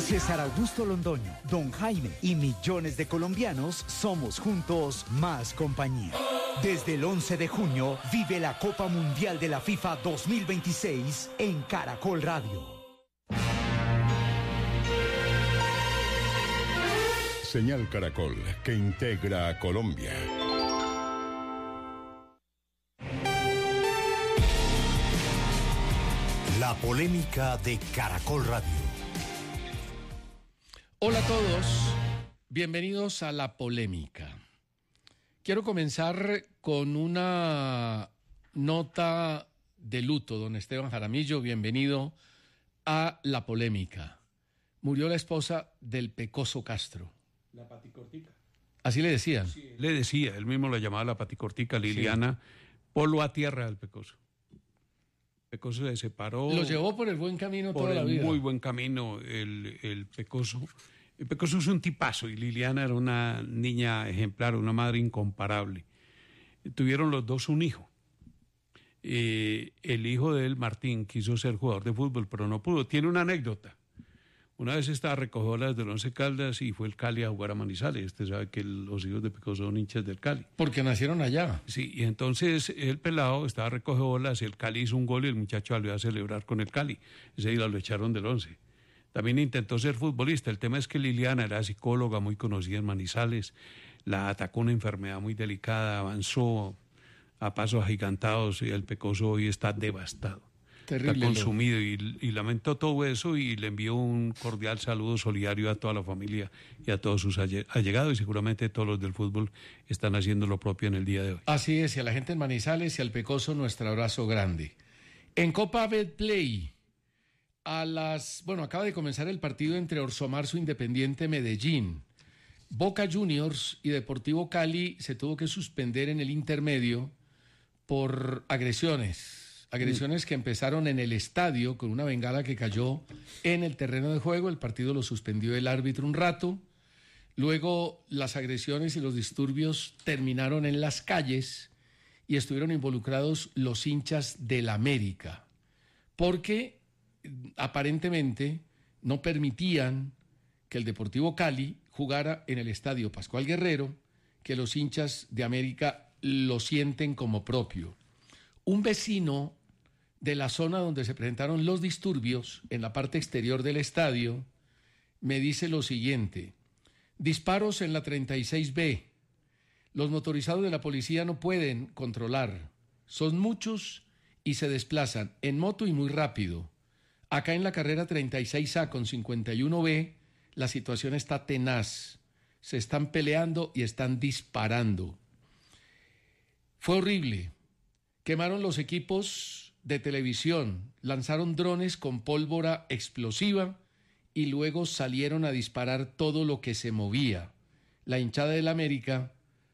César Augusto Londoño, Don Jaime y millones de colombianos somos juntos más compañía. Desde el 11 de junio vive la Copa Mundial de la FIFA 2026 en Caracol Radio. Señal Caracol, que integra a Colombia. La polémica de Caracol Radio. Hola a todos, bienvenidos a La Polémica. Quiero comenzar con una nota de luto. Don Esteban Jaramillo, bienvenido a La Polémica. Murió la esposa del Pecoso Castro. La paticortica. Así le decían. Sí, le decía, él mismo la llamaba la paticortica, Liliana, sí. Polo a tierra del Pecoso. Pecoso se separó. Lo llevó por el buen camino toda la vida. Por el muy buen camino el Pecoso. El Pecoso es un tipazo y Liliana era una niña ejemplar, una madre incomparable. Tuvieron los dos un hijo. El hijo de él, Martín, quiso ser jugador de fútbol, pero no pudo. Tiene una anécdota. Una vez estaba recogiendo las del Once Caldas y fue el Cali a jugar a Manizales. Usted sabe que los hijos de Pecoso son hinchas del Cali. Porque nacieron allá. Sí, y entonces el pelado estaba recogiendo bolas, el Cali hizo un gol y el muchacho salió a celebrar con el Cali. Ese día lo echaron del Once. También intentó ser futbolista. El tema es que Liliana era psicóloga muy conocida en Manizales. La atacó una enfermedad muy delicada, avanzó a pasos agigantados y el Pecoso hoy está devastado. Terrible, está consumido y lamentó todo eso y le envió un cordial saludo solidario a toda la familia y a todos sus allegados y seguramente todos los del fútbol están haciendo lo propio en el día de hoy. Así es, y a la gente en Manizales y al Pecoso nuestro abrazo grande. En Copa Betplay, acaba de comenzar el partido entre Orso Marzo Independiente Medellín. Boca Juniors y Deportivo Cali se tuvo que suspender en el intermedio por agresiones que empezaron en el estadio con una bengala que cayó en el terreno de juego. El partido lo suspendió el árbitro un rato. Luego las agresiones y los disturbios terminaron en las calles y estuvieron involucrados los hinchas del América, porque aparentemente no permitían que el Deportivo Cali jugara en el estadio Pascual Guerrero, que los hinchas de América lo sienten como propio. Un vecino de la zona donde se presentaron los disturbios, en la parte exterior del estadio, me dice lo siguiente: disparos en la 36B, los motorizados de la policía no pueden controlar, son muchos y se desplazan en moto y muy rápido. Acá en la carrera 36A con 51B, la situación está tenaz, se están peleando y están disparando. Fue horrible. Quemaron los equipos de televisión, lanzaron drones con pólvora explosiva y luego salieron a disparar todo lo que se movía. La hinchada del América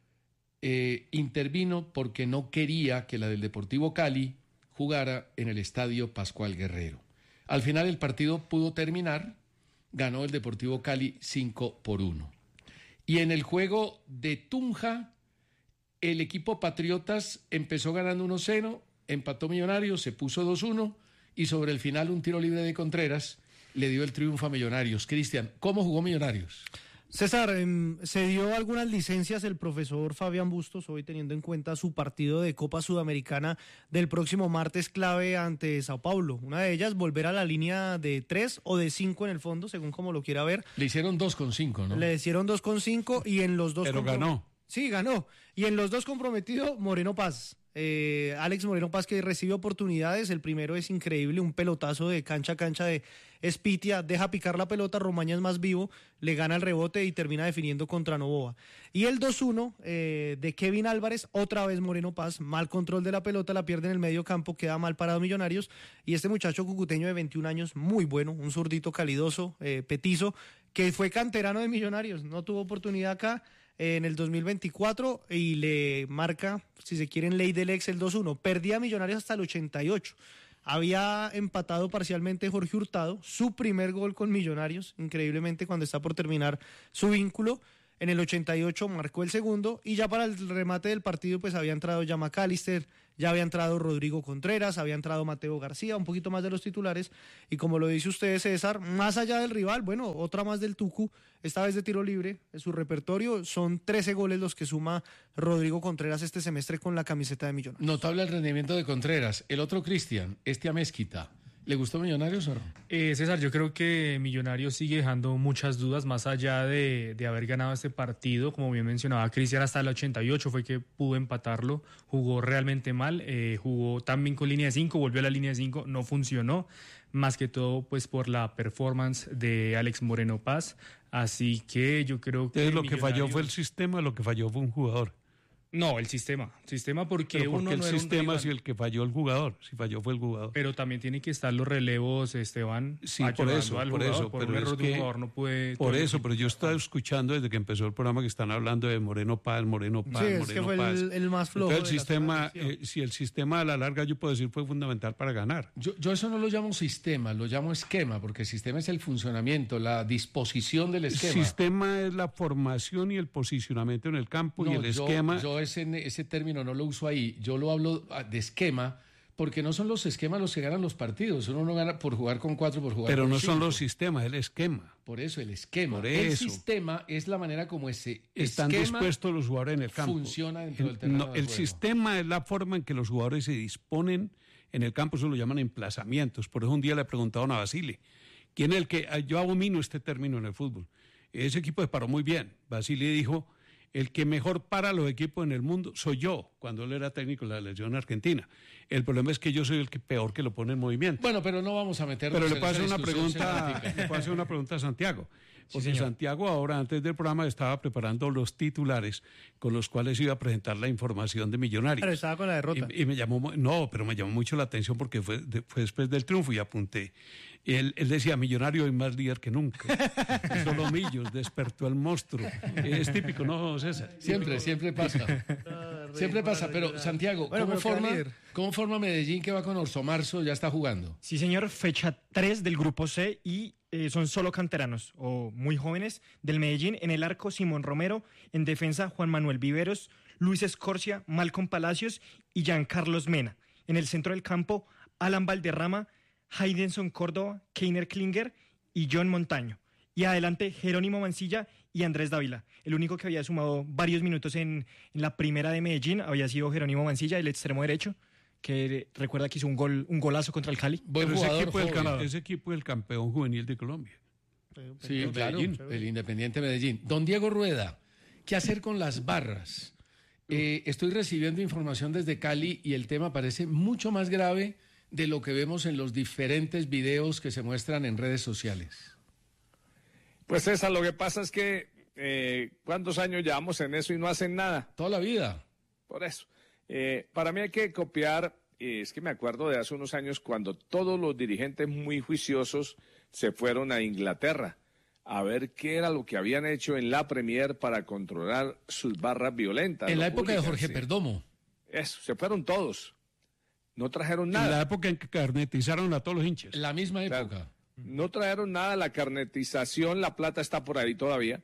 intervino porque no quería que la del Deportivo Cali jugara en el estadio Pascual Guerrero. Al final el partido pudo terminar, ganó el Deportivo Cali 5-1. Y en el juego de Tunja, el equipo Patriotas empezó ganando 1-0, empató Millonarios, se puso 2-1 y sobre el final un tiro libre de Contreras le dio el triunfo a Millonarios. Cristian, ¿cómo jugó Millonarios? César, se dio algunas licencias el profesor Fabián Bustos, hoy teniendo en cuenta su partido de Copa Sudamericana del próximo martes clave ante Sao Paulo. Una de ellas, volver a la línea de 3 o de 5 en el fondo, según como lo quiera ver. Le hicieron 2,5, ¿no? Le hicieron 2,5 y en los dos... Pero ganó. Sí, ganó. Y en los dos comprometido, Moreno Paz. Alex Moreno Paz, que recibe oportunidades. El primero es increíble, un pelotazo de cancha a cancha de Espitia, deja picar la pelota, Romaña es más vivo, le gana el rebote y termina definiendo contra Novoa. Y el 2-1 de Kevin Álvarez, otra vez Moreno Paz, mal control de la pelota, la pierde en el medio campo, queda mal parado Millonarios, y este muchacho cucuteño de 21 años, muy bueno, un zurdito calidoso, petizo, que fue canterano de Millonarios, no tuvo oportunidad acá en el 2024 y le marca, si se quiere, en ley del ex el 2-1. Perdía Millonarios hasta el 88. Había empatado parcialmente Jorge Hurtado, su primer gol con Millonarios, increíblemente cuando está por terminar su vínculo. En el 88 marcó el segundo y ya para el remate del partido pues había entrado ya McAllister, ya había entrado Rodrigo Contreras, había entrado Mateo García, un poquito más de los titulares y como lo dice usted César, más allá del rival, bueno, otra más del Tucu, esta vez de tiro libre, en su repertorio son 13 goles los que suma Rodrigo Contreras este semestre con la camiseta de Millonarios. Notable el rendimiento de Contreras. El otro Cristian, Amezquita. ¿Le gustó Millonarios o no? César, yo creo que Millonarios sigue dejando muchas dudas más allá de haber ganado este partido. Como bien mencionaba Cristian, hasta el 88 fue que pudo empatarlo. Jugó realmente mal, jugó también con línea de 5, volvió a la línea de 5, no funcionó. Más que todo pues por la performance de Alex Moreno Paz. Así que yo creo que... Entonces, lo que falló fue el sistema, lo que falló fue un jugador. No, el sistema porque pero uno el no era sistema un si el que falló el jugador, si falló fue el jugador. Pero también tiene que estar los relevos, Esteban. Sí, por eso, por un error de un jugador no puede. Por eso, pero yo estaba escuchando desde que empezó el programa que están hablando de Moreno Paz. Sí, Moreno es que fue Paz. el más flojo. Entonces, el sistema, si el sistema a la larga yo puedo decir fue fundamental para ganar. Yo eso no lo llamo sistema, lo llamo esquema, porque el sistema es el funcionamiento, la disposición del esquema. El sistema es la formación y el posicionamiento en el campo y el esquema. Yo ese término no lo uso ahí, yo lo hablo de esquema, porque no son los esquemas los que ganan los partidos, uno no gana por jugar con 4, por jugar pero con 5. Pero no son los sistemas, el esquema. Por eso, el esquema. Por el eso. sistema es la manera como ese están esquema dispuestos los jugadores en el campo. Funciona dentro del terreno de el juego. sistema es la forma en que los jugadores se disponen en el campo, eso lo llaman emplazamientos. Por eso un día le preguntaron a Basile, ¿quién es el que...? Yo abomino este término en el fútbol. Ese equipo se paró muy bien. Basile dijo... El que mejor para los equipos en el mundo soy yo, cuando él era técnico de la selección argentina. El problema es que yo soy el que peor que lo pone en movimiento. Bueno, pero no vamos a meternos pero en le puedo esa hacer discusión una pregunta a Santiago. Porque Sí, Santiago ahora, antes del programa, estaba preparando los titulares con los cuales iba a presentar la información de Millonarios. Pero estaba con la derrota. Y me llamó mucho la atención porque fue después del triunfo y apunté. Él decía, Millonario es más líder que nunca. Solo Millos, despertó el monstruo. Es típico, ¿no, César? Siempre pasa. Siempre pasa, pero Santiago, Bueno, ¿cómo forma Medellín que va con Orso Marzo? Ya está jugando. Sí, señor, fecha 3 del grupo C y son solo canteranos o muy jóvenes del Medellín. En el arco, Simón Romero. En defensa, Juan Manuel Viveros, Luis Escorcia, Malcolm Palacios y Giancarlos Mena. En el centro del campo, Alan Valderrama, Heidenson Córdoba, Keiner Klinger y John Montaño. Y adelante, Jerónimo Mancilla y Andrés Dávila. El único que había sumado varios minutos en la primera de Medellín había sido Jerónimo Mancilla, el extremo derecho, que recuerda que hizo un golazo contra el Cali. Buen Pero jugador, ese equipo es el campeón juvenil de Colombia. Sí, claro, el Independiente Medellín. Don Diego Rueda, ¿qué hacer con las barras? Estoy recibiendo información desde Cali y el tema parece mucho más grave de lo que vemos en los diferentes videos que se muestran en redes sociales. Pues César, lo que pasa es que ¿cuántos años llevamos en eso y no hacen nada? Toda la vida. Por eso. Para mí hay que copiar, es que me acuerdo de hace unos años cuando todos los dirigentes muy juiciosos se fueron a Inglaterra a ver qué era lo que habían hecho en la Premier para controlar sus barras violentas. En la época de Jorge sí. Perdomo. Eso, se fueron todos. No trajeron nada. En la época en que carnetizaron a todos los hinchas. La misma época. Claro. No trajeron nada, la carnetización, la plata está por ahí todavía.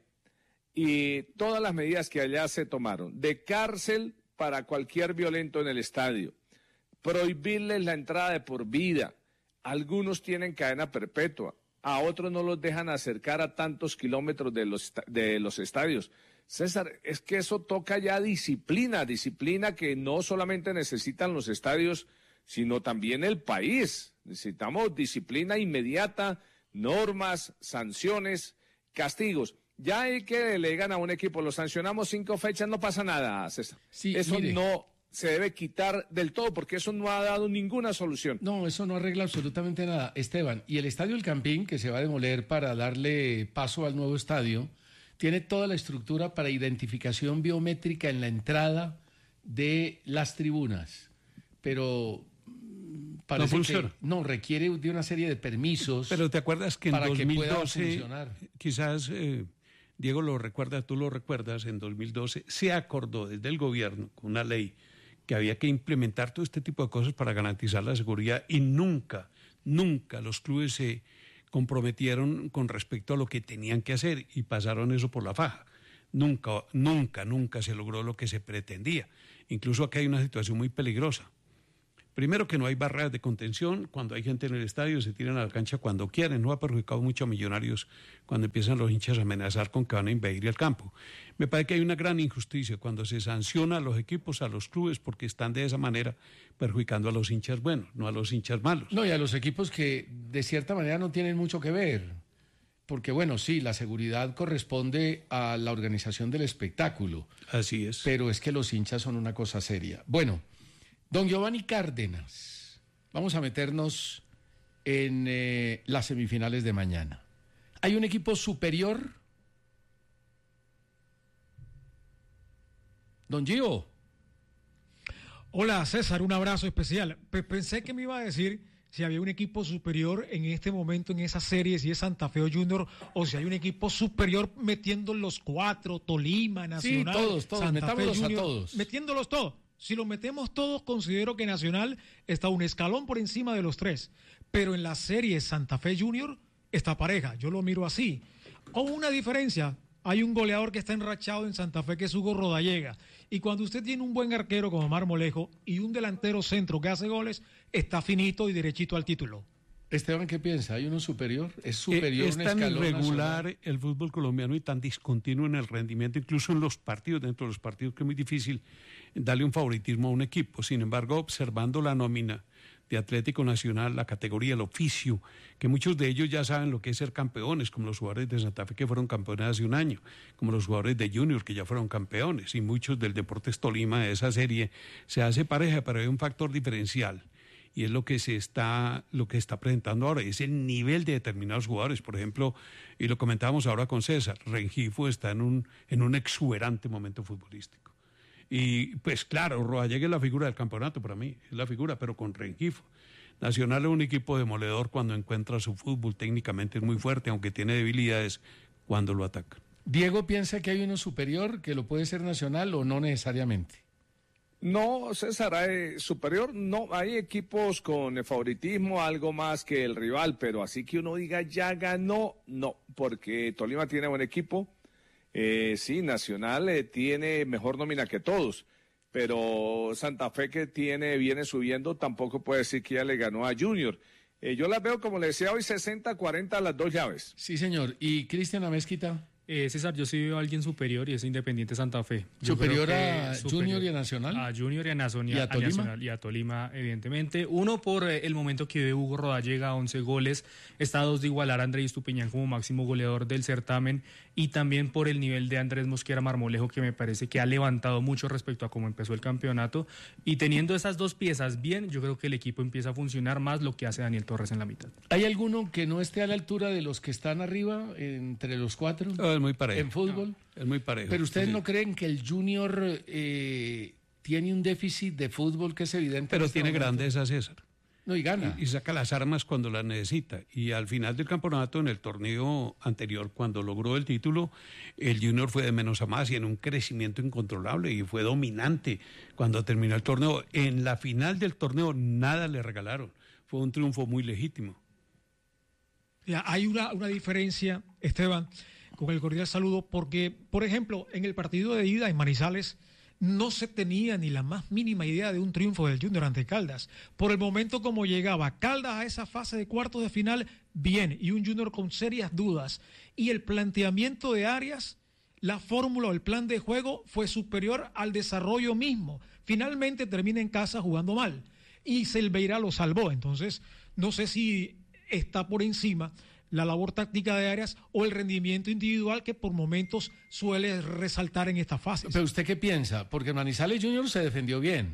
Y todas las medidas que allá se tomaron, de cárcel para cualquier violento en el estadio, prohibirles la entrada de por vida, algunos tienen cadena perpetua, a otros no los dejan acercar a tantos kilómetros de los estadios. César, es que eso toca ya disciplina que no solamente necesitan los estadios, sino también el país. Necesitamos disciplina inmediata, normas, sanciones, castigos. Ya hay que le gana a un equipo, lo sancionamos 5 fechas, no pasa nada, César. Sí, eso mire. no se debe quitar del todo porque eso no ha dado ninguna solución. No, eso no arregla absolutamente nada. Esteban, y el Estadio El Campín, que se va a demoler para darle paso al nuevo estadio, tiene toda la estructura para identificación biométrica en la entrada de las tribunas, pero parece no funciona. que no requiere de una serie de permisos. Pero te acuerdas que en para que pueda 2012, funcionar. quizás Diego lo recuerda, tú lo recuerdas, en 2012 se acordó desde el gobierno con una ley que había que implementar todo este tipo de cosas para garantizar la seguridad y nunca los clubes se comprometieron con respecto a lo que tenían que hacer y pasaron eso por la faja. Nunca se logró lo que se pretendía. Incluso acá hay una situación muy peligrosa. Primero, que no hay barreras de contención. Cuando hay gente en el estadio se tiran a la cancha cuando quieren. No ha perjudicado mucho a Millonarios cuando empiezan los hinchas a amenazar con que van a invadir el campo. Me parece que hay una gran injusticia cuando se sanciona a los equipos, a los clubes, porque están de esa manera perjudicando a los hinchas buenos, no a los hinchas malos. No, y a los equipos que de cierta manera no tienen mucho que ver. Porque bueno, sí, la seguridad corresponde a la organización del espectáculo. Así es. Pero es que los hinchas son una cosa seria. Bueno, don Giovanni Cárdenas, vamos a meternos en las semifinales de mañana. ¿Hay un equipo superior? Don Gio. Hola César, un abrazo especial. Pensé que me iba a decir si había un equipo superior en este momento en esa serie, si es Santa Fe o Junior, o si hay un equipo superior metiendo los 4, Tolima, Nacional, sí, todos, Santa metámoslos Fe, Junior, a todos. Metiéndolos todos. Si los metemos todos, considero que Nacional está un escalón por encima de los 3. Pero en la serie Santa Fe Junior está pareja, yo lo miro así. Con una diferencia, hay un goleador que está enrachado en Santa Fe, que es Hugo Rodallega. Y cuando usted tiene un buen arquero como Marmolejo y un delantero centro que hace goles, está finito y derechito al título. Esteban, ¿qué piensa? ¿Hay uno superior? ¿Es superior es un tan escalón irregular nacional? el fútbol colombiano y tan discontinuo en el rendimiento, incluso en los partidos, dentro de los partidos, que es muy difícil darle un favoritismo a un equipo. Sin embargo, observando la nómina de Atlético Nacional, la categoría, el oficio, que muchos de ellos ya saben lo que es ser campeones, como los jugadores de Santa Fe que fueron campeones hace un año, como los jugadores de Junior que ya fueron campeones, y muchos del Deportes Tolima de esa serie. Se hace pareja, pero hay un factor diferencial, y es lo que está presentando ahora, es el nivel de determinados jugadores. Por ejemplo, y lo comentábamos ahora con César, Rengifo está en un exuberante momento futbolístico. Y pues claro, Rodallega es la figura del campeonato para mí, es la figura, pero con Rengifo. Nacional es un equipo demoledor cuando encuentra su fútbol, técnicamente es muy fuerte, aunque tiene debilidades cuando lo atacan. ¿Diego piensa que hay uno superior, que lo puede ser Nacional o no necesariamente? No, César, hay superior, no, hay equipos con favoritismo, algo más que el rival, pero así que uno diga ya ganó, no, porque Tolima tiene buen equipo. Sí, Nacional tiene mejor nómina que todos, pero Santa Fe, que viene subiendo, tampoco puede decir que ya le ganó a Junior. Yo las veo, como le decía hoy, 60-40 a las dos llaves. Sí, señor. ¿Y Cristian Amezquita? César, yo sí veo a alguien superior y es Independiente Santa Fe. ¿Superior a Junior y a Nacional? A Junior y a Nacional. ¿Y a Tolima? Nacional y a Tolima, evidentemente. Uno, por el momento que ve Hugo Rodallega a 11 goles. Está a 2 de igualar a Andrés Estupiñán como máximo goleador del certamen. Y también por el nivel de Andrés Mosquera Marmolejo, que me parece que ha levantado mucho respecto a cómo empezó el campeonato. Y teniendo esas dos piezas bien, yo creo que el equipo empieza a funcionar más lo que hace Daniel Torres en la mitad. ¿Hay alguno que no esté a la altura de los que están arriba, entre los 4? No, es muy parejo. En fútbol. Es muy parejo. Pero ustedes sí. ¿No creen que el Junior tiene un déficit de fútbol que es evidente? Pero tiene grandeza, César. No, y gana. Y saca las armas cuando las necesita. Y al final del campeonato, en el torneo anterior, cuando logró el título, el Junior fue de menos a más y en un crecimiento incontrolable y fue dominante cuando terminó el torneo. En la final del torneo nada le regalaron. Fue un triunfo muy legítimo. Ya, hay una diferencia, Esteban, con el cordial saludo, porque, por ejemplo, en el partido de ida en Manizales no se tenía ni la más mínima idea de un triunfo del Junior ante Caldas. Por el momento como llegaba Caldas a esa fase de cuartos de final, bien, y un Junior con serias dudas. Y el planteamiento de Arias, la fórmula o el plan de juego fue superior al desarrollo mismo. Finalmente termina en casa jugando mal. Y Silveira lo salvó. Entonces, no sé si está por encima la labor táctica de Arias o el rendimiento individual que por momentos suele resaltar en esta fase. ¿Pero usted qué piensa? Porque Manizales Junior se defendió bien.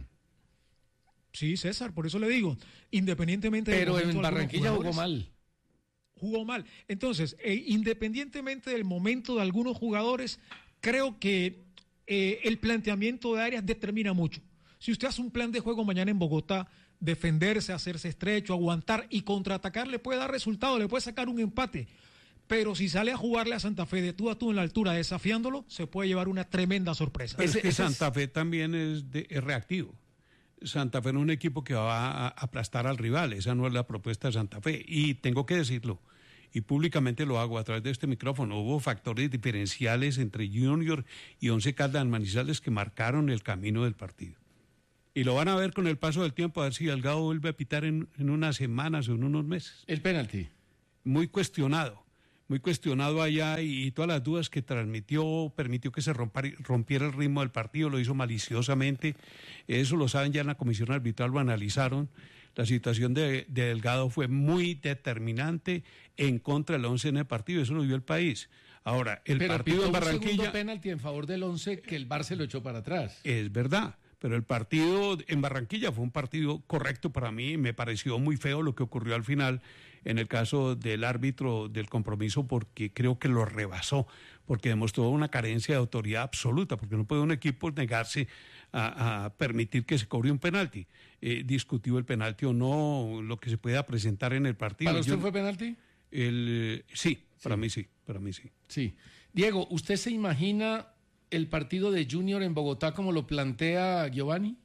Sí, César, por eso le digo, independientemente del momento. Pero en de Barranquilla jugó mal. Jugó mal. Entonces, independientemente del momento de algunos jugadores, creo que el planteamiento de Arias determina mucho. Si usted hace un plan de juego mañana en Bogotá, defenderse, hacerse estrecho, aguantar y contraatacar, le puede dar resultado, le puede sacar un empate. Pero si sale a jugarle a Santa Fe de tú a tú en la altura, desafiándolo, se puede llevar una tremenda sorpresa. Pero es que Santa Fe también es reactivo. Santa Fe no es un equipo que va a aplastar al rival, esa no es la propuesta de Santa Fe. Y tengo que decirlo, y públicamente lo hago a través de este micrófono, hubo factores diferenciales entre Junior y Once Caldas Manizales que marcaron el camino del partido. Y lo van a ver con el paso del tiempo, a ver si Delgado vuelve a pitar en unas semanas o en unos meses. El penalti. Muy cuestionado allá y todas las dudas que transmitió, permitió que se rompiera el ritmo del partido, lo hizo maliciosamente. Eso lo saben ya en la comisión arbitral, lo analizaron. La situación de Delgado fue muy determinante en contra del Once en el partido, eso lo vio el país. Ahora, partido en Barranquilla... un segundo penalti en favor del Once que el VAR se lo echó para atrás. Es verdad, pero el partido en Barranquilla fue un partido correcto para mí, me pareció muy feo lo que ocurrió al final en el caso del árbitro del compromiso, porque creo que lo rebasó, porque demostró una carencia de autoridad absoluta, porque no puede un equipo negarse a permitir que se cobre un penalti. Discutió el penalti o no, lo que se pueda presentar en el partido. ¿Para usted fue penalti? Sí, para mí sí. Sí. Diego, ¿usted se imagina el partido de Junior en Bogotá como lo plantea Giovanni?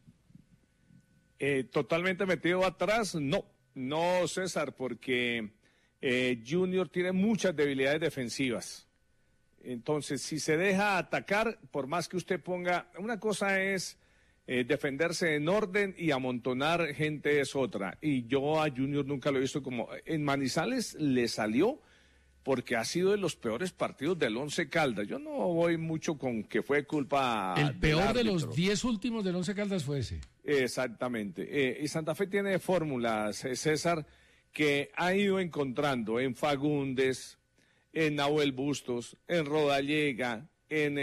Totalmente metido atrás, no, César, porque Junior tiene muchas debilidades defensivas. Entonces, si se deja atacar, por más que usted ponga, una cosa es defenderse en orden y amontonar gente es otra. Y yo a Junior nunca lo he visto como... En Manizales le salió porque ha sido de los peores partidos del Once Caldas. Yo no voy mucho con que fue culpa El peor de los 10 últimos del Once Caldas fue ese. Exactamente. Y Santa Fe tiene fórmulas, César, que ha ido encontrando en Fagundes, en Nahuel Bustos, en Rodallega, en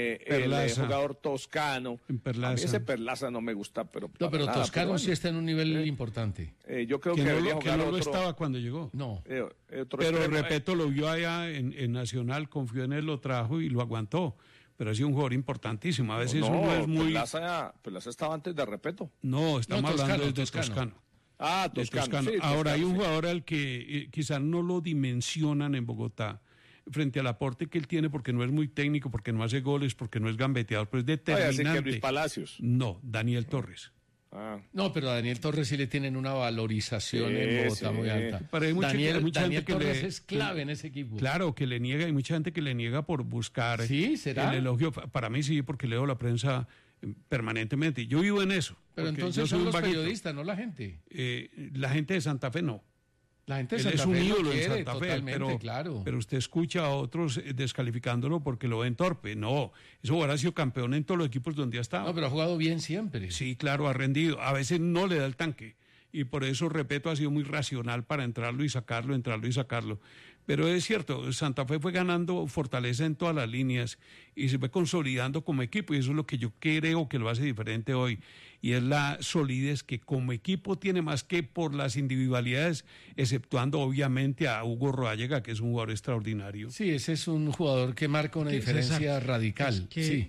el jugador Toscano. En Perlaza. A mí ese Perlaza no me gusta, pero... No, pero nada, Toscano bueno, sí está en un nivel importante. Yo creo que debería jugar no otro... lo estaba cuando llegó. No. Pero repito, lo vio allá en Nacional, confió en él, lo trajo y lo aguantó. Pero ha sido un jugador importantísimo. A veces uno es muy... Perlaza estaba antes de Repeto. No, estamos hablando de Toscano. Ah, Toscano. Sí, ahora hay un jugador al que quizás no lo dimensionan en Bogotá frente al aporte que él tiene, porque no es muy técnico, porque no hace goles, porque no es gambeteador, pero es determinante. Así que Luis Palacios. No, Daniel Torres. No, pero a Daniel Torres sí le tienen una valorización en Bogotá muy alta. Pero hay Daniel gente Torres es clave en ese equipo. Claro, que le niega, hay mucha gente que le niega por buscar el elogio. Para mí sí, porque leo la prensa permanentemente. Yo vivo en eso. Pero entonces son los periodistas, no la gente. La gente de Santa Fe no. La gente de Él Santa es un Fe ídolo lo quiere, en Santa Fe, pero usted escucha a otros descalificándolo porque lo ven torpe. No, eso hubiera sido campeón en todos los equipos donde ha estado. No, pero ha jugado bien siempre. Sí, claro, ha rendido. A veces no le da el tanque. Y por eso, repito, ha sido muy racional para entrarlo y sacarlo. Pero es cierto, Santa Fe fue ganando fortaleza en todas las líneas y se fue consolidando como equipo, y eso es lo que yo creo que lo hace diferente hoy, y es la solidez que como equipo tiene, más que por las individualidades, exceptuando obviamente a Hugo Rodallega, que es un jugador extraordinario. Sí, ese es un jugador que marca una diferencia radical.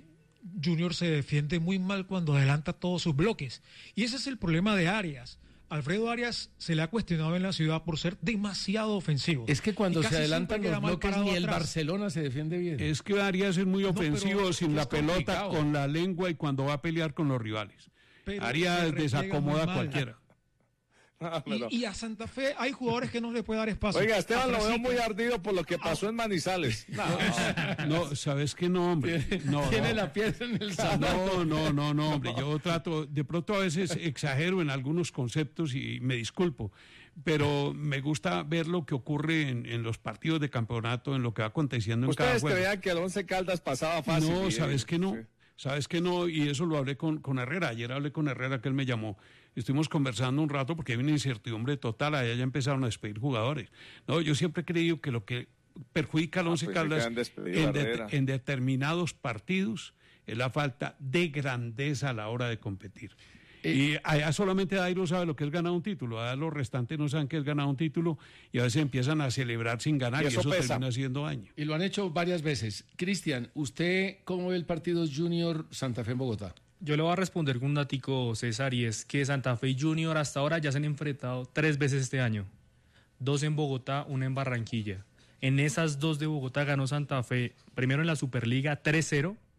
Junior se defiende muy mal cuando adelanta todos sus bloques, y ese es el problema de Arias. Alfredo Arias se le ha cuestionado en la ciudad por ser demasiado ofensivo. Es que cuando se adelantan los bloques ni el Barcelona se defiende bien. Es que Arias es muy ofensivo sin la pelota, con la lengua y cuando va a pelear con los rivales. Arias desacomoda a cualquiera. Y a Santa Fe hay jugadores que no le puede dar espacio. Oiga, Esteban lo veo muy ardido por lo que pasó en Manizales. No, ¿sabes qué? No, hombre. Tiene la piedra en el zapato. No, hombre. Yo trato, de pronto a veces exagero en algunos conceptos y me disculpo, pero me gusta ver lo que ocurre en los partidos de campeonato, en lo que va aconteciendo en cada juego. Ustedes creían que el Once Caldas pasaba fácil. No, ¿sabes qué no? Sí. ¿Sabes qué no? Y eso lo hablé con Herrera. Ayer hablé con Herrera, que él me llamó. Estuvimos conversando un rato porque hay una incertidumbre total. Allá ya empezaron a despedir jugadores. No, yo siempre he creído que lo que perjudica al Once Caldas en determinados partidos es la falta de grandeza a la hora de competir. Y allá solamente Dairo sabe lo que es ganar un título. Allá los restantes no saben qué es ganar un título y a veces empiezan a celebrar sin ganar y eso termina haciendo daño. Y lo han hecho varias veces. Cristian, ¿usted cómo ve el partido Junior Santa Fe en Bogotá? Yo le voy a responder con un datico, César, y es que Santa Fe y Junior hasta ahora ya se han enfrentado 3 veces este año. 2 en Bogotá, 1 en Barranquilla. En esas 2 de Bogotá ganó Santa Fe, primero en la Superliga 3-0,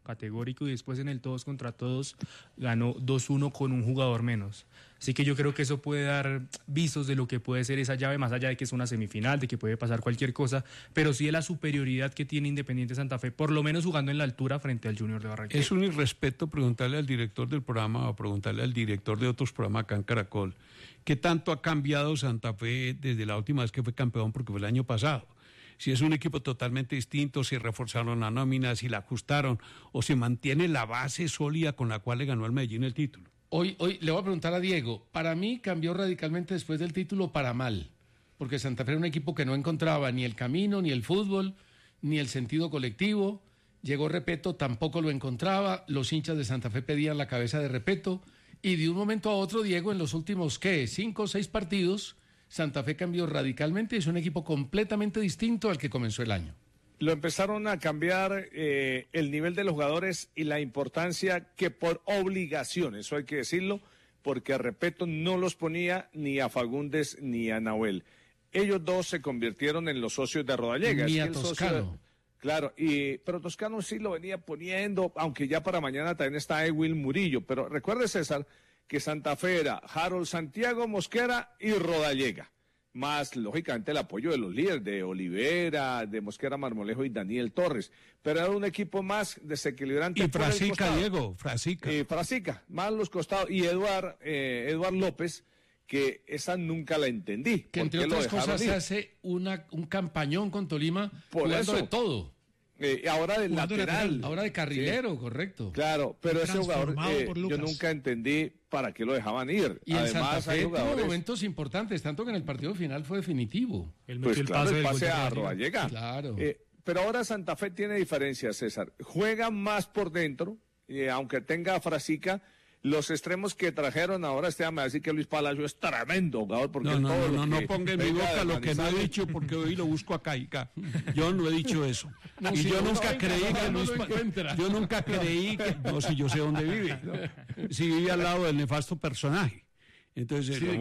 categórico, y después en el todos contra todos ganó 2-1 con un jugador menos. Así que yo creo que eso puede dar visos de lo que puede ser esa llave, más allá de que es una semifinal, de que puede pasar cualquier cosa, pero sí de la superioridad que tiene Independiente Santa Fe, por lo menos jugando en la altura frente al Junior de Barranquilla. Es un irrespeto preguntarle al director del programa o preguntarle al director de otros programas acá en Caracol qué tanto ha cambiado Santa Fe desde la última vez que fue campeón, porque fue el año pasado. Si es un equipo totalmente distinto, si reforzaron la nómina, si la ajustaron o si mantiene la base sólida con la cual le ganó al Medellín el título. Hoy le voy a preguntar a Diego, para mí cambió radicalmente después del título para mal, porque Santa Fe era un equipo que no encontraba ni el camino, ni el fútbol, ni el sentido colectivo. Llegó Repeto, tampoco lo encontraba, los hinchas de Santa Fe pedían la cabeza de Repeto, y de un momento a otro, Diego, en los últimos, 5 o 6 partidos, Santa Fe cambió radicalmente y es un equipo completamente distinto al que comenzó el año. Lo empezaron a cambiar el nivel de los jugadores y la importancia que por obligación, eso hay que decirlo, porque Repeto no los ponía ni a Fagundes ni a Nahuel. Ellos dos se convirtieron en los socios de Rodallega. Ni a Toscano. Claro, pero Toscano sí lo venía poniendo, aunque ya para mañana también está Ewil Murillo. Pero recuerde, César, que Santa Fe era Harold Santiago, Mosquera y Rodallega. Más, lógicamente, el apoyo de los líderes, de Olivera, de Mosquera Marmolejo y Daniel Torres. Pero era un equipo más desequilibrante. Y Frasica, Diego, Frasica. Frasica, más los costados. Y Eduard López, que esa nunca la entendí. Que entre otras cosas se hace un campañón con Tolima, jugando de todo. Ahora de lateral. Ahora de carrilero, sí. Correcto. Claro, pero ese jugador yo nunca entendí para qué lo dejaban ir. Y además, Santa Fe tuvo momentos importantes, tanto que en el partido final fue definitivo. El pase a Rodallega. Claro. Pero ahora Santa Fe tiene diferencias, César. Juega más por dentro, aunque tenga a Frasica. Los extremos que trajeron ahora, me va a decir que Luis Palacio es tremendo jugador. Porque no ponga en mi boca lo que no he dicho, porque hoy lo busco acá y acá. Yo no he dicho eso. Y yo nunca creí que Luis Palacio... Yo nunca creí que... No, si yo sé dónde vive. ¿No? Si vive al lado del nefasto personaje. Entonces, sí,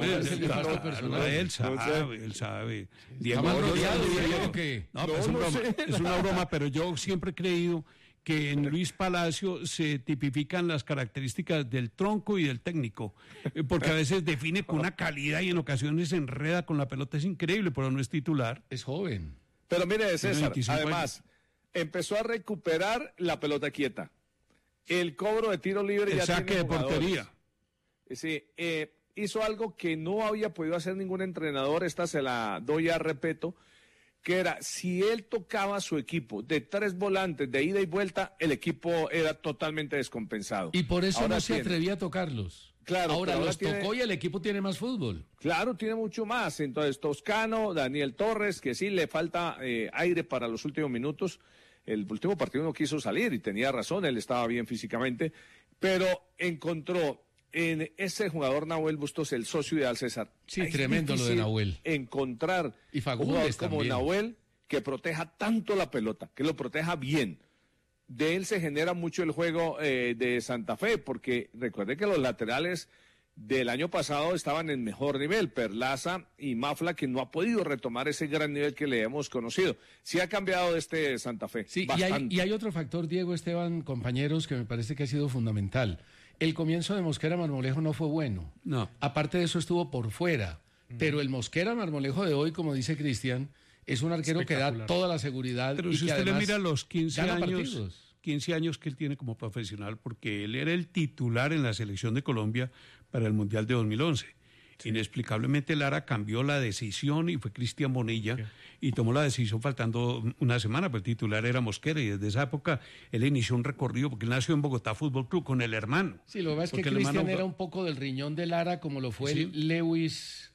él sabe. Diego, es una broma, pero yo siempre he creído que en Luis Palacio se tipifican las características del tronco y del técnico, porque a veces define con una calidad y en ocasiones se enreda con la pelota, es increíble, pero no es titular. Es joven. Pero mire, César, además, empezó a recuperar la pelota quieta, el cobro de tiro libre, el saque de portería. Sí, hizo algo que no había podido hacer ningún entrenador, esta se la doy a Repeto, que era, si él tocaba a su equipo de 3 volantes de ida y vuelta, el equipo era totalmente descompensado. Y por eso ahora no se atrevía a tocarlos. Claro, ahora los tocó y el equipo tiene más fútbol. Claro, tiene mucho más. Entonces, Toscano, Daniel Torres, que sí le falta aire para los últimos minutos. El último partido no quiso salir y tenía razón, él estaba bien físicamente, pero encontró en ese jugador Nahuel Bustos, el socio ideal, César. Sí, es tremendo lo de Nahuel. Encontrar y Fagundes un jugador como también. Nahuel que proteja tanto la pelota, que lo proteja bien. De él se genera mucho el juego de Santa Fe, porque recuerde que los laterales del año pasado estaban en mejor nivel, Perlaza y Mafla, que no ha podido retomar ese gran nivel que le hemos conocido. Sí ha cambiado de este Santa Fe. Sí, y hay otro factor, Diego, Esteban, compañeros, que me parece que ha sido fundamental. El comienzo de Mosquera Marmolejo no fue bueno. No. Aparte de eso estuvo por fuera. Pero el Mosquera Marmolejo de hoy, como dice Cristian, es un arquero que da toda la seguridad. Pero y si que usted le mira los 15 partidos. años que él tiene como profesional, porque él era el titular en la selección de Colombia para el Mundial de 2011. Sí. Inexplicablemente Lara cambió la decisión y fue Cristian Bonilla y tomó la decisión faltando una semana, pero el titular era Mosquera y desde esa época él inició un recorrido porque él nació en Bogotá Fútbol Club con el hermano. Sí, lo que pasa es que Cristian era un poco del riñón de Lara como lo fue el Lewis,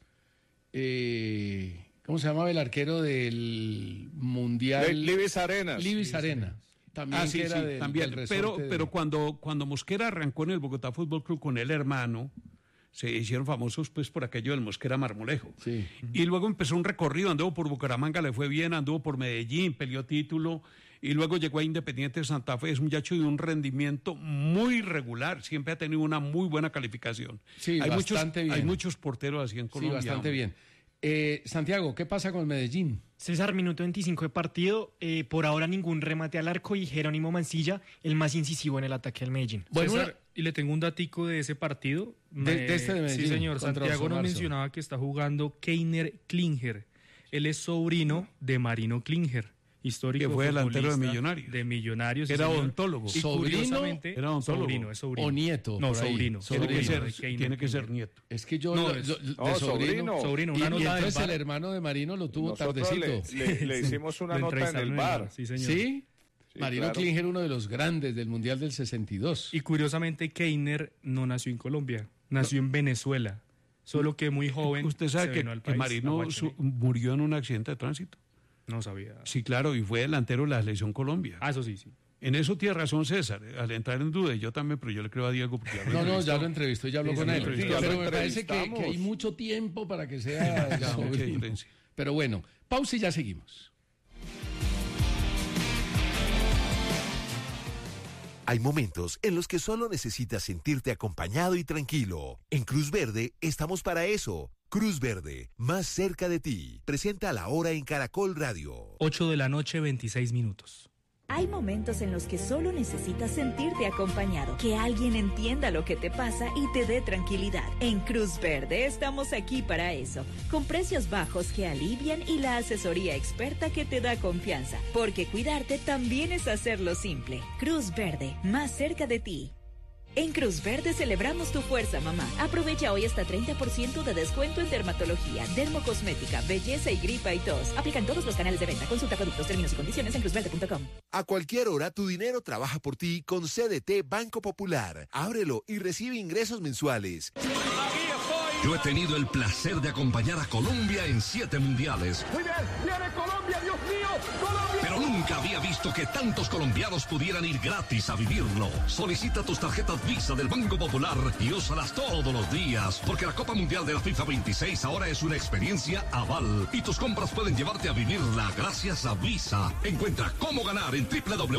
¿cómo se llamaba el arquero del Mundial? Livis Arenas. Livis Arena. También también. Pero cuando Mosquera arrancó en el Bogotá Fútbol Club con el hermano, se hicieron famosos pues por aquello del Mosquera Marmolejo. Sí. Y luego empezó un recorrido, anduvo por Bucaramanga, le fue bien, anduvo por Medellín, peleó título, y luego llegó a Independiente Santa Fe. Es un muchacho de un rendimiento muy regular, siempre ha tenido una muy buena calificación. Sí, hay muchos porteros así en Colombia. Sí, bastante bien. Santiago, ¿qué pasa con Medellín? César, minuto 25 de partido, por ahora ningún remate al arco y Jerónimo Mancilla, el más incisivo en el ataque al Medellín. Bueno, César, y le tengo un datico de ese partido. De este de Medellín. Sí, señor. Santiago nos mencionaba que está jugando Keiner Klinger. Él es sobrino de Marino Klinger, histórico que fue delantero de Millonarios. De Millonarios. Era odontólogo. Y curiosamente, era odontólogo. Es sobrino. O nieto. No, sobrino. Tiene que ser nieto. Es que yo... sobrino. Y entonces el hermano de Marino lo tuvo tardecito. Le hicimos una nota en el bar. Sí, señor. ¿Sí? Marino Klinger, uno de los grandes del Mundial del 62. Y curiosamente, Keiner no nació en Colombia, nació en Venezuela. Solo que muy joven. ¿Usted sabe que Marino murió en un accidente de tránsito? No sabía. Sí, claro, y fue delantero de la Selección Colombia. Eso sí, sí. En eso tiene razón César, al entrar en duda, y yo también, pero yo le creo a Diego porque ya lo entrevistó, ya habló con él. Pero me parece que hay mucho tiempo para que sea sobrino. Pero bueno, pausa y ya seguimos. Hay momentos en los que solo necesitas sentirte acompañado y tranquilo. En Cruz Verde estamos para eso. Cruz Verde, más cerca de ti. Presenta La Hora en Caracol Radio. 8 de la noche, 26 minutos. Hay momentos en los que solo necesitas sentirte acompañado, que alguien entienda lo que te pasa y te dé tranquilidad. En Cruz Verde estamos aquí para eso, con precios bajos que alivian y la asesoría experta que te da confianza, porque cuidarte también es hacerlo simple. Cruz Verde, más cerca de ti. En Cruz Verde celebramos tu fuerza, mamá. Aprovecha hoy hasta 30% de descuento en dermatología, dermocosmética, belleza y gripa y tos. Aplican todos los canales de venta. Consulta productos, términos y condiciones en cruzverde.com. A cualquier hora tu dinero trabaja por ti con CDT Banco Popular. Ábrelo y recibe ingresos mensuales. Yo he tenido el placer de acompañar a Colombia en 7 mundiales. Muy bien, viene Colombia, Dios mío, Colombia. Pero nunca había visto que tantos colombianos pudieran ir gratis a vivirlo. Solicita tus tarjetas Visa del Banco Popular y úsalas todos los días, porque la Copa Mundial de la FIFA 26 ahora es una experiencia aval y tus compras pueden llevarte a vivirla gracias a Visa. Encuentra cómo ganar en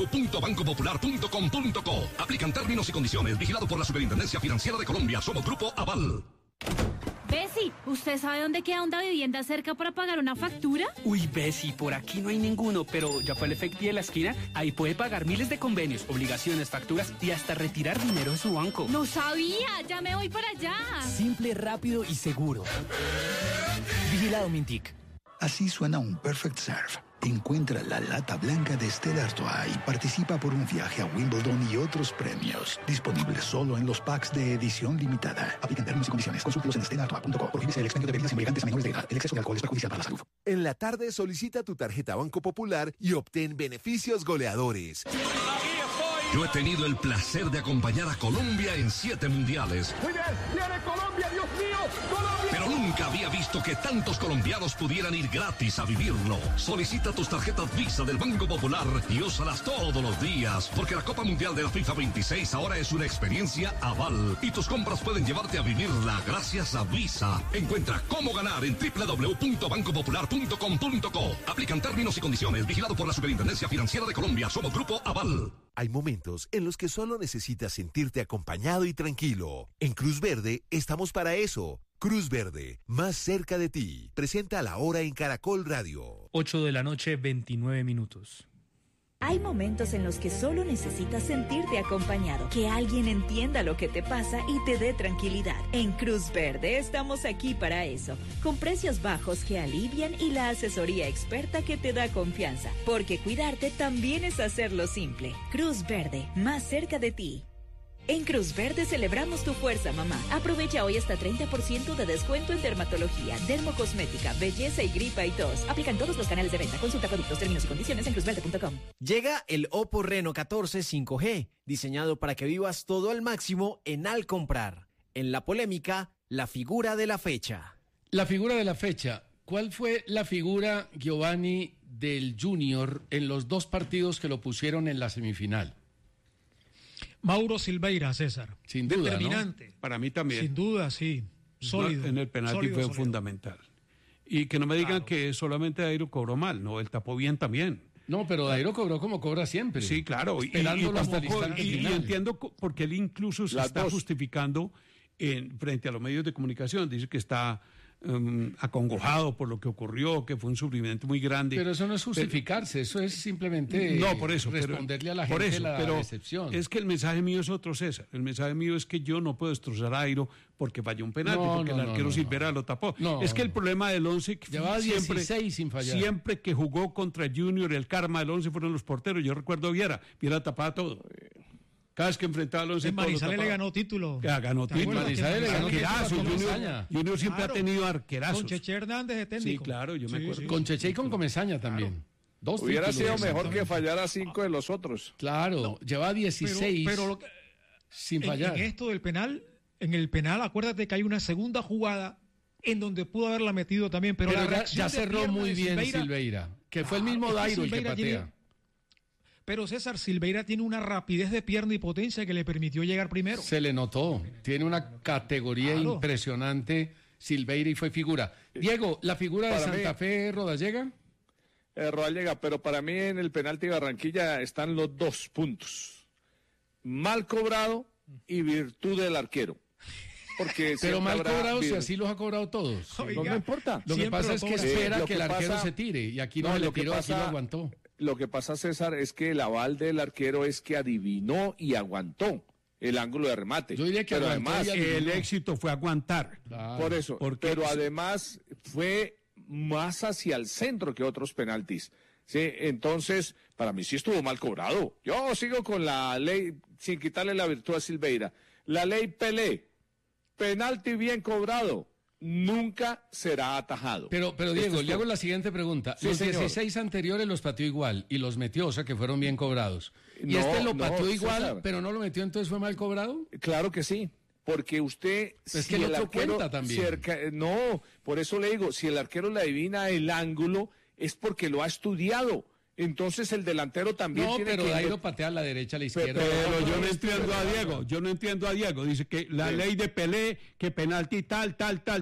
www.bancopopular.com.co. Aplican términos y condiciones. Vigilado por la Superintendencia Financiera de Colombia. Somos Grupo Aval. Bessie, ¿usted sabe dónde queda una vivienda cerca para pagar una factura? Uy, Bessie, por aquí no hay ninguno, pero ya fue el Efecti de la esquina. Ahí puede pagar miles de convenios, obligaciones, facturas y hasta retirar dinero de su banco. No sabía, ya me voy para allá. Simple, rápido y seguro. Vigilado Mintic. Así suena un Perfect Serve. Encuentra la lata blanca de Stella Artois y participa por un viaje a Wimbledon y otros premios. Disponible solo en los packs de edición limitada. Aplican términos y condiciones. Consúltelos en stellartois.co. Prohíbese el expendio de bebidas embriagantes a menores de edad. El exceso de alcohol es perjudicial para la salud. En la tarde solicita tu tarjeta Banco Popular y obtén beneficios goleadores. Yo he tenido el placer de acompañar a Colombia en 7 mundiales. Muy bien, viene Colombia, Dios mío, Colombia. Pero nunca había visto que tantos colombianos pudieran ir gratis a vivirlo. Solicita tus tarjetas Visa del Banco Popular y úsalas todos los días, porque la Copa Mundial de la FIFA 26 ahora es una experiencia aval y tus compras pueden llevarte a vivirla gracias a Visa. Encuentra cómo ganar en www.bancopopular.com.co. Aplican términos y condiciones. Vigilado por la Superintendencia Financiera de Colombia. Somos Grupo Aval. Hay momentos en los que solo necesitas sentirte acompañado y tranquilo. En Cruz Verde estamos para eso. Cruz Verde, más cerca de ti. Presenta La Hora en Caracol Radio. 8 de la noche, 29 minutos. Hay momentos en los que solo necesitas sentirte acompañado, que alguien entienda lo que te pasa y te dé tranquilidad. En Cruz Verde estamos aquí para eso, con precios bajos que alivian y la asesoría experta que te da confianza, porque cuidarte también es hacerlo simple. Cruz Verde, más cerca de ti. En Cruz Verde celebramos tu fuerza, mamá. Aprovecha hoy hasta 30% de descuento en dermatología, dermocosmética, belleza y gripa y tos. Aplican todos los canales de venta. Consulta productos, términos y condiciones en cruzverde.com. Llega el Oppo Reno 14 5G, diseñado para que vivas todo al máximo en al comprar. En la polémica, la figura de la fecha. La figura de la fecha. ¿Cuál fue la figura, Giovanni, del Junior en los 2 partidos que lo pusieron en la semifinal? Mauro Silveira, César. Sin duda, determinante. ¿no? Para mí también. Sin duda, sí. Sólido. En el penalti fue fundamental. Y que no me digan que solamente Dairo cobró mal, no, él tapó bien también. No, pero Dairo cobró como cobra siempre. Sí, claro. Y entiendo porque él incluso se está justificando frente a los medios de comunicación. Dice que está acongojado por lo que ocurrió, que fue un sufrimiento muy grande. Pero eso no es justificarse, eso es simplemente no, por eso, responderle a la gente la decepción. Es que el mensaje mío es otro, César. El mensaje mío es que yo no puedo destrozar a Dairo porque falló un penalti, porque el arquero Silveira lo tapó. Es que el problema del 11 llevaba 16 sin fallar. Siempre que jugó contra Junior, el karma del 11 fueron los porteros. Yo recuerdo a Viera tapaba todo. Cada vez que enfrentaba al 11 Manizales le ganó título. Ganó título. Manizales le ganó título. Junior siempre ha tenido arquerazos. Con Cheche Hernández de técnico. Sí, claro, yo me acuerdo. Con Cheche y con Comesaña también. Dos Hubiera sido mejor que fallara 5 de los otros. Claro, lleva 16 sin fallar. En esto del penal, en el penal, acuérdate que hay una segunda jugada en donde pudo haberla metido también, pero ya cerró muy bien Silveira, que fue el mismo Dairo el que patea. Pero César, Silveira tiene una rapidez de pierna y potencia que le permitió llegar primero. Se le notó. Tiene una categoría impresionante Silveira y fue figura. Diego, ¿la figura de Santa Fe, Rodallega? Rodallega, pero para mí en el penalti de Barranquilla están los 2 puntos. Mal cobrado y virtud del arquero. Porque pero mal cobrado, si así los ha cobrado todos. Oiga, no importa. Lo que pasa es que espera que el arquero se tire y aquí no le tiró, aquí lo aguantó. Lo que pasa, César, es que el aval del arquero es que adivinó y aguantó el ángulo de remate. Yo diría que pero además el éxito fue aguantar. Claro. Por eso, pero además fue más hacia el centro que otros penaltis. Sí, entonces, para mí sí estuvo mal cobrado. Yo sigo con la ley, sin quitarle la virtud a Silveira. La ley Pelé, penalti bien cobrado, nunca será atajado. Pero Diego, le hago la siguiente pregunta. Sí, los señor. 16 anteriores los pateó igual y los metió, o sea que fueron bien cobrados. Y lo pateó igual, César, pero no lo metió, entonces fue mal cobrado. Claro que sí. Porque usted... Es que el otro cuenta también. No, por eso le digo, si el arquero le adivina el ángulo, es porque lo ha estudiado. Entonces el delantero también tiene pero Dairo patea a la derecha, a la izquierda. Pero yo no entiendo a Diego. Dice que la ley de Pelé, que penalti tal,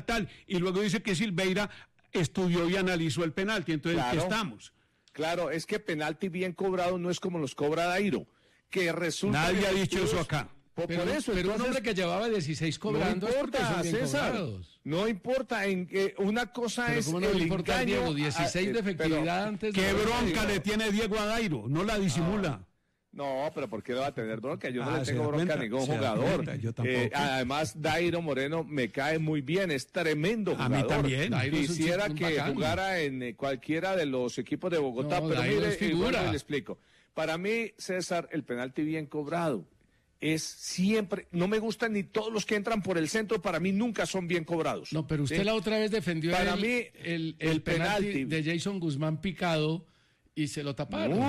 y luego dice que Silveira estudió y analizó el penalti. Entonces, ¿qué estamos? Claro, es que penalti bien cobrado no es como los cobra Dairo. Que resulta... Nadie ha dicho eso acá. Pero un hombre que llevaba 16 cobrando no importa, son bien César, cobrados. No importa, una cosa pero es ¿cómo no el importa, engaño... Diego? 16 de efectividad antes de... ¿Qué bronca le tiene Diego a Dairo? No la disimula. No, pero ¿por qué le va a tener bronca? Yo no le tengo bronca a ningún jugador. Yo tampoco. Además, Dairo Moreno me cae muy bien, es tremendo jugador. A mí también. Quisiera que jugara en cualquiera de los equipos de Bogotá, pero mire, igual le explico. Para mí, César, el penalti bien cobrado es siempre, no me gustan ni todos los que entran por el centro, para mí nunca son bien cobrados. No, pero usted la otra vez defendió el penalti de Jason Guzmán picado y se lo taparon.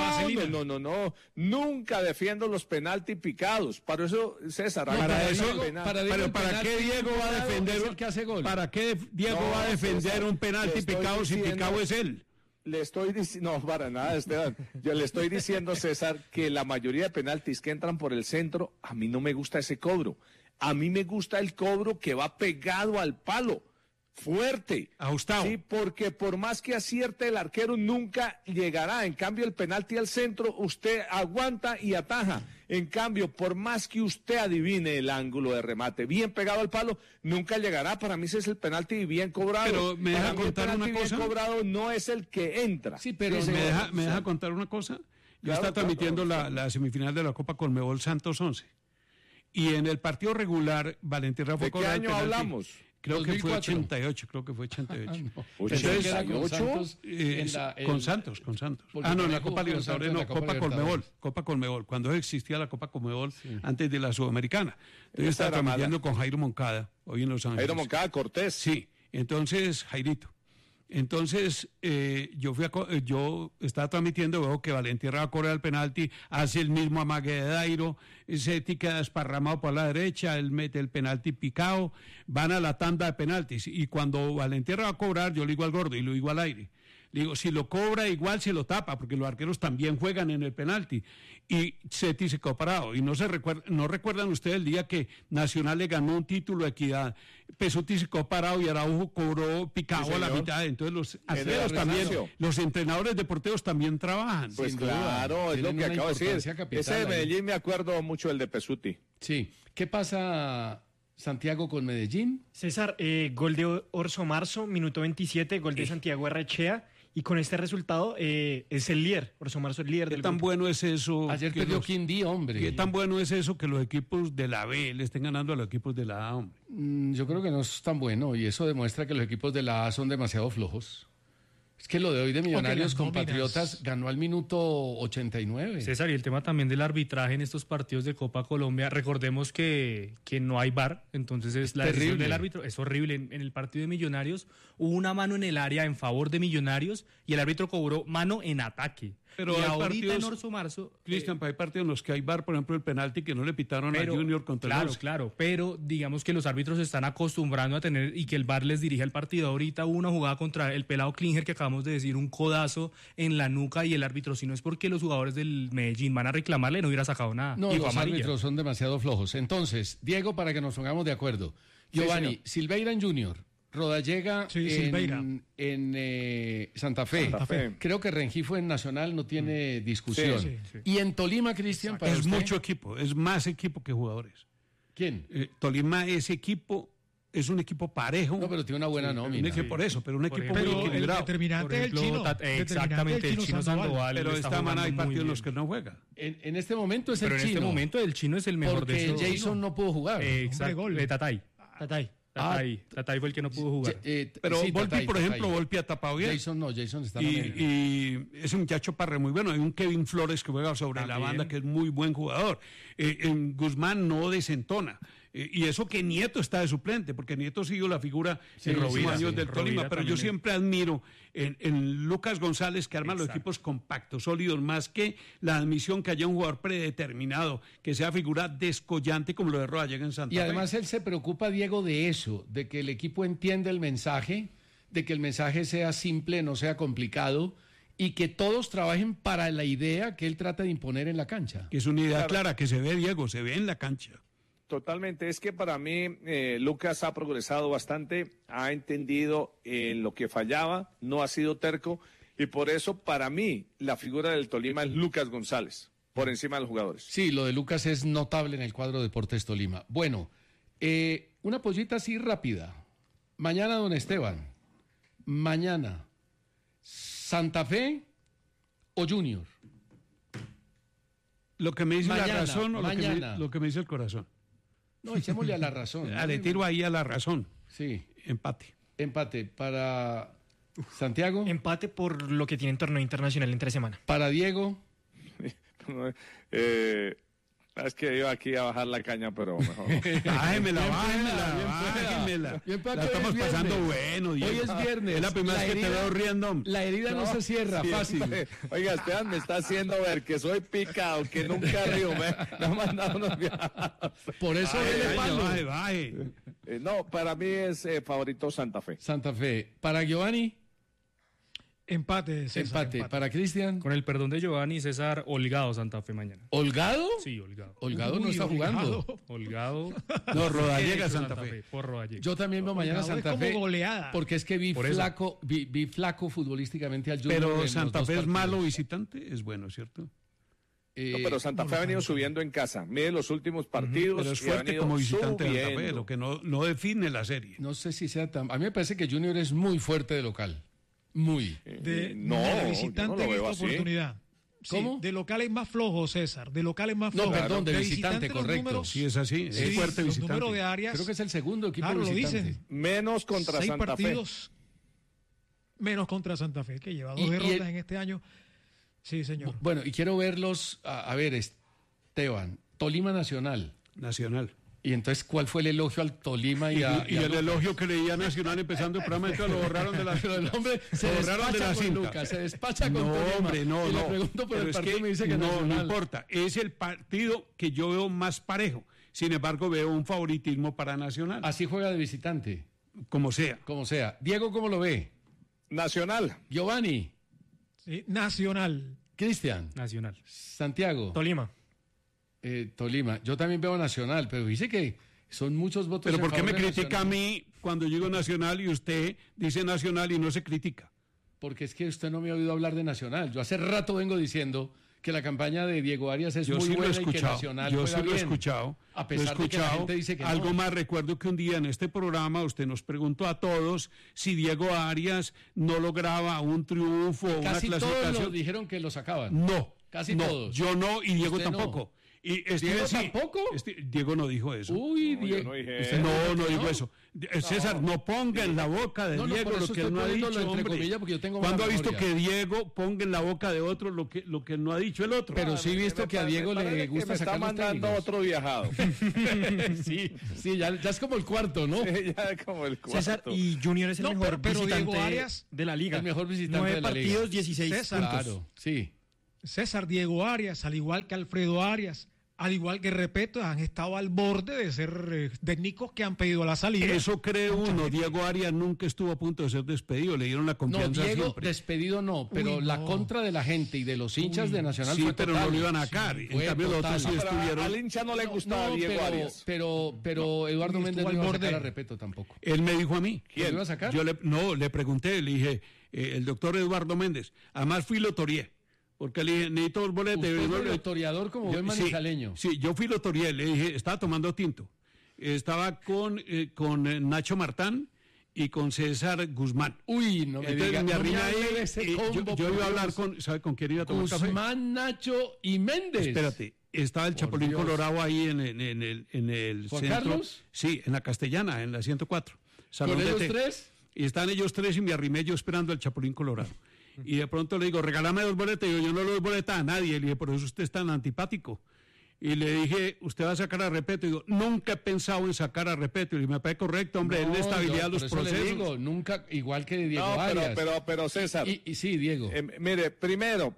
No, nunca defiendo los penaltis picados. Para eso, César, ¿para qué Diego va a defender el que hace gol? ¿Para qué Diego va a defender un penalti picado si picado es él? Le estoy diciendo, no, para nada, Esteban. Yo le estoy diciendo, César, que la mayoría de penaltis que entran por el centro, a mí no me gusta ese cobro. A mí me gusta el cobro que va pegado al palo, fuerte. Ajustado. Sí, porque por más que acierte el arquero nunca llegará. En cambio, el penalti al centro, usted aguanta y ataja. En cambio, por más que usted adivine el ángulo de remate bien pegado al palo, nunca llegará. Para mí ese es el penalti bien cobrado. Pero me deja contar una cosa. El penalti bien cobrado no es el que entra. Sí, pero me deja contar una cosa. Yo estaba transmitiendo la semifinal de la Copa Conmebol Santos 11. Y en el partido regular, Valentierra fue cobrado. ¿De qué año hablamos? Creo que fue 88. Con Santos. En la Copa Libertadores, no, Copa Conmebol, cuando existía la Copa Conmebol antes de la Sudamericana. Entonces estaba transmitiendo con Jairo Moncada, hoy en Los Ángeles. Jairo Moncada Cortés. Sí, entonces, Jairito. Entonces, yo estaba transmitiendo, veo que Valentierra va a cobrar el penalti, hace el mismo amague de Dairo, Seti queda desparramado por la derecha, él mete el penalti picado, van a la tanda de penaltis, y cuando Valentierra va a cobrar, yo le digo al gordo y lo digo al aire. Le digo, si lo cobra igual se lo tapa, porque los arqueros también juegan en el penalti. Y Seti se quedó parado. Y no recuerdan ustedes el día que Nacional le ganó un título de Equidad. Pesuti se quedó parado y Araujo cobró picado a la mitad. Entonces los arqueros también, los entrenadores deportivos también trabajan. Pues claro, es lo que acabo de decir. Ese de Medellín me acuerdo mucho el de Pesuti. Sí. ¿Qué pasa, Santiago con Medellín. César, gol de Orso Marzo, minuto 27, gol de Santiago Arrechea. Y con este resultado es el líder, Orso Marzo, el líder del grupo. ¿Qué tan bueno es eso? Ayer perdió Quindío, hombre. ¿Qué tan bueno es eso que los equipos de la B le estén ganando a los equipos de la A, hombre? Yo creo que no es tan bueno y eso demuestra que los equipos de la A son demasiado flojos. Es que lo de hoy de Millonarios con Patriotas ganó al minuto 89. César, y el tema también del arbitraje en estos partidos de Copa Colombia. Recordemos que no hay VAR, entonces es la decisión del árbitro. Es horrible. En el partido de Millonarios hubo una mano en el área en favor de Millonarios y el árbitro cobró mano en ataque. Pero y hay ahorita partidos, en Orso Marzo... Cristian, hay partidos en los que hay VAR, por ejemplo, el penalti que no le pitaron a Junior contra el Once. Claro, pero digamos que los árbitros se están acostumbrando a tener y que el VAR les dirige el partido. Ahorita hubo una jugada contra el pelado Klinger que acabamos de decir, un codazo en la nuca y el árbitro, si no es porque los jugadores del Medellín van a reclamarle, no hubiera sacado nada. No, los árbitros son demasiado flojos. Entonces, Diego, para que nos pongamos de acuerdo. Giovanni, Silveira en Junior. Rodallega en Santa Fe. Creo que Rengifo en Nacional no tiene discusión. Sí. Y en Tolima, Cristian, para es usted... mucho equipo, es más equipo que jugadores. ¿Quién? Tolima es un equipo parejo. No, pero tiene una buena nómina. Por eso, pero un equipo muy equilibrado. El determinante es el Chino. Exactamente, el Chino Sandoval. Pero esta semana hay partidos en los que no juega. En este momento es el Chino. Pero en este momento el Chino es el mejor de esos. Porque Jason no pudo jugar. Exacto, Tatay. Tatay fue el que no pudo jugar. Pero sí, Volpi, por ejemplo, Volpi ha tapado bien. Jason está y ese muchacho Parre muy bueno. Hay un Kevin Flores que juega sobre la banda, que es muy buen jugador. En Guzmán no desentona. Y eso que Nieto está de suplente, porque Nieto ha sido la figura en los años del Tolima. Pero yo siempre admiro en Lucas González, que arma los equipos compactos, sólidos, más que la admisión que haya un jugador predeterminado, que sea figura descollante como lo de Rodallega en Santa Fe. Y además él se preocupa, Diego, de eso, de que el equipo entienda el mensaje, de que el mensaje sea simple, no sea complicado, y que todos trabajen para la idea que él trata de imponer en la cancha. Que es una idea clara, que se ve, Diego, se ve en la cancha. Totalmente, es que para mí Lucas ha progresado bastante, ha entendido lo que fallaba, no ha sido terco y por eso para mí la figura del Tolima es Lucas González, por encima de los jugadores. Sí, lo de Lucas es notable en el cuadro de Deportes Tolima. Bueno, una pollita así rápida. Mañana, don Esteban, mañana, ¿Santa Fe o Junior? Lo que me dice la razón o lo que me dice el corazón. No, echémosle a la razón. Le tiro ahí a la razón. Sí. Empate. Para Santiago. Empate por lo que tiene en torneo internacional entre semana. Para Diego. Es que iba aquí a bajar la caña, pero mejor. Bájemela. La estamos pasando bueno, Diego. Hoy es viernes. Es la primera vez que te veo riendo. La herida no se cierra, fácil. Oiga, Esteban me está haciendo ver que soy picado, que nunca río. Me ha mandado unos Por eso dele palo. Baje. No, para mí es favorito Santa Fe. Santa Fe. Para Giovanni. Empate, César. Empate. Para Cristian. Con el perdón de Giovanni, César, holgado Santa Fe mañana. ¿Holgado? Sí, holgado. Holgado no está jugando. Holgado. No, Rodallega Santa Fe. Por Rodallega. Yo también veo mañana Santa Fe. Goleada. Porque es que vi flaco futbolísticamente al Junior. Pero Santa Fe es malo visitante, es bueno, ¿cierto? No, pero Santa Fe ha venido subiendo en casa. Mire los últimos partidos. Pero es fuerte como visitante de Santa Fe, lo que no define la serie. No sé si sea tan... A mí me parece que Junior es muy fuerte de local. Muy. De visitante en esta oportunidad. ¿Cómo? Sí, de local es más flojo, César. De local es más flojo. No, perdón, de visitante, correcto. Números, sí, es así. Es fuerte visitante. Número de áreas. Creo que es el segundo equipo visitante. Lo dicen. Menos contra 6 Santa partidos, Fe. Menos contra Santa Fe, que lleva 2 derrotas en este año. Sí, señor. Bueno, y quiero verlos. A ver, Esteban. Tolima Nacional. Y entonces, ¿cuál fue el elogio al Tolima y el elogio que leía Nacional empezando el programa? Lo borraron de la cinta. Se despacha con Tolima. Hombre, no. Y le pregunto por el partido y me dice que no importa. Es el partido que yo veo más parejo. Sin embargo, veo un favoritismo para Nacional. Así juega de visitante. Como sea. Diego, ¿cómo lo ve? Nacional. Giovanni. Sí, Nacional. Cristian. Nacional. Santiago. Tolima. Tolima. Yo también veo Nacional, pero dice que son muchos votos. ¿Pero por qué me critica a mí cuando digo Nacional y usted dice Nacional y no se critica? Porque es que usted no me ha oído hablar de Nacional. Yo hace rato vengo diciendo que la campaña de Diego Arias es muy buena y que Nacional juega bien. Yo sí lo he escuchado. A pesar de que la gente dice que algo no. más, recuerdo que un día en este programa usted nos preguntó a todos si Diego Arias no lograba un triunfo o una clasificación. Casi todos dijeron que lo sacaban. No. Casi no, todos. Yo no y Diego ¿Usted tampoco. No? Y ¿Diego tampoco? Diego no dijo eso. Uy, Diego. No dijo eso. César, no ponga en la boca de Diego lo que él no ha dicho, hombre. ¿Cuándo ha visto que Diego ponga en la boca de otro lo que no ha dicho el otro? Pero sí he visto que a Diego le gusta sacar los técnicos. Está mandando otro viajado. sí, ya es como el cuarto, ¿no? Sí, ya es como el cuarto. César, y Junior es el mejor visitante de la liga. El mejor visitante de la liga. 9 partidos, 16 puntos. Claro, sí. César, Diego Arias, al igual que Alfredo Arias, al igual que Repeto, han estado al borde de ser técnicos que han pedido la salida. Eso cree uno. Diego Arias nunca estuvo a punto de ser despedido. Le dieron la confianza Diego siempre. Despedido no, pero la contra de la gente y de los hinchas de Nacional fue total. Sí, pero no lo iban a sacar. En cambio, los otros sí estuvieron. Al hincha no le gustaba Diego Arias. Pero Eduardo Méndez no iba a sacar a Repeto tampoco. Él me dijo a mí. ¿Quién lo iba a sacar? Yo le pregunté, le dije, el doctor Eduardo Méndez. Además fui lotorié. Porque le dije, necesito el boleto. ¿Usted fue lotoriador como buen manizaleño? Sí, yo fui lotorié, le dije, estaba tomando tinto. Estaba con Nacho Martán y con César Guzmán. Uy, no me diga. Me arrimé ahí, yo iba a hablar ¿sabe con quién iba a tomar café? Guzmán, Nacho y Méndez. Espérate, estaba el Chapulín Colorado ahí en el ¿Juan centro. Carlos? Sí, en la Castellana, en la 104. ¿Con ellos tres? Y están ellos tres y me arrimé yo esperando al Chapulín Colorado. Y de pronto le digo, regálame 2 boletas. Y yo no le doy boleta a nadie. Le dije, por eso usted es tan antipático. Y le dije, ¿usted va a sacar a Repeto? Y digo, nunca he pensado en sacar a Repeto. Y me parece correcto, hombre, él estabilidad los procesos. Le digo, nunca, igual que Diego Arias. Pero César. Y sí, Diego. Mire, primero,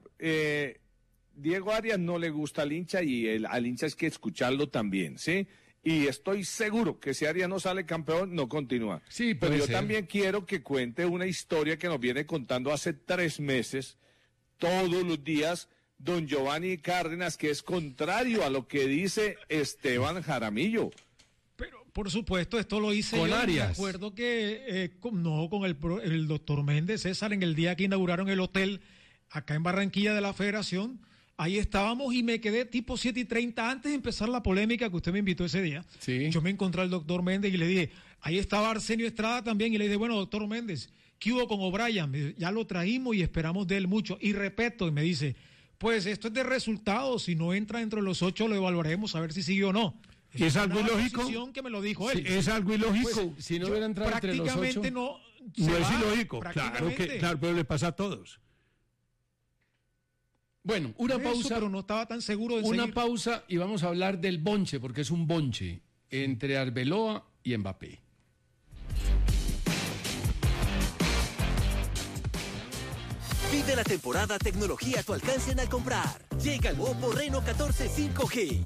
Diego Arias no le gusta al hincha y al hincha es que escucharlo también, ¿sí? Y estoy seguro que si Arias no sale campeón, no continúa. Sí, pero yo también quiero que cuente una historia que nos viene contando hace 3 meses, todos los días, don Giovanni Cárdenas, que es contrario a lo que dice Esteban Jaramillo. Pero, por supuesto, esto lo hice con yo. Arias. Me acuerdo que, con el doctor Méndez, César, en el día que inauguraron el hotel acá en Barranquilla de la Federación. Ahí estábamos y me quedé tipo 7:30 antes de empezar la polémica que usted me invitó ese día. Sí. Yo me encontré al doctor Méndez y le dije, ahí estaba Arsenio Estrada también, y le dije, bueno, doctor Méndez, ¿qué hubo con O'Brien? Ya lo trajimos y esperamos de él mucho. Y Repeto, y me dice, pues esto es de resultados, si no entra dentro de los 8 lo evaluaremos a ver si sigue o no. ¿Es algo ilógico? Que me lo dijo él. ¿Es algo ilógico? Pues, si no hubiera entrado entre los 8. Prácticamente no. No es ilógico, claro, pero le pasa a todos. Bueno, una pausa. Pero no estaba tan seguro de Una seguir. pausa y vamos a hablar del bonche, porque es un bonche entre Arbeloa y Mbappé. Vive la temporada tecnología a tu alcance al comprar. Llega el Oppo Reno 14 5G.